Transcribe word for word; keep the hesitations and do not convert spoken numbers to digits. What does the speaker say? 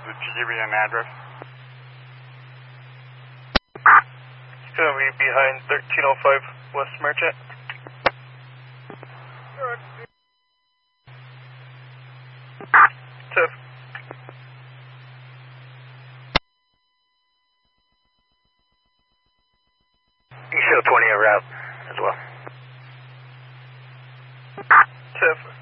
Did she give you an address? It's going to be behind thirteen oh five West Merchant. Tiff. You show twenty a route as well. Tiff.